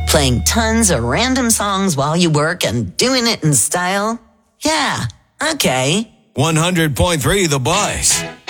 Playing tons of random songs while you work and doing it in style? Yeah, okay. 100.3 The Buzz.